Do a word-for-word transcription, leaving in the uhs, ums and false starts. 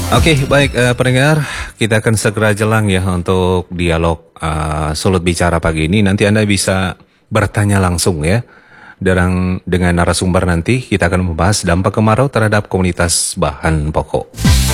Oke, baik uh, pendengar, kita akan segera jelang ya untuk dialog uh, Sulut Bicara pagi ini. Nanti Anda bisa bertanya langsung ya. Dan dengan narasumber nanti kita akan membahas dampak kemarau terhadap komunitas bahan pokok.